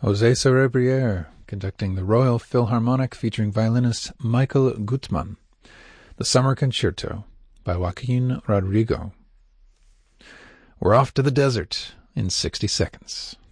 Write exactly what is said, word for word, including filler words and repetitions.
José Cerebriere conducting the Royal Philharmonic featuring violinist Michael Gutmann. The Summer Concerto by Joaquin Rodrigo. We're off to the desert in sixty seconds.